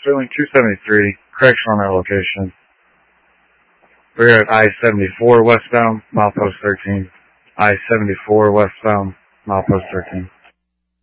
Sterling 273, correction on that location. We're at I-74 westbound, milepost 13. I-74 westbound, milepost 13.